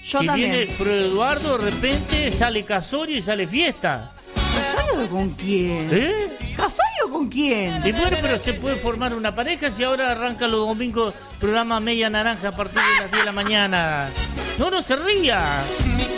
Yo que también. viene Pro Eduardo, de repente sale Casorio y sale fiesta. ¿Casorio con quién? ¿Eh? ¿Casorio con quién? Y bueno, pero se puede formar una pareja si ahora arranca los domingos programa Media Naranja a partir de las 10 de la mañana. No se ría.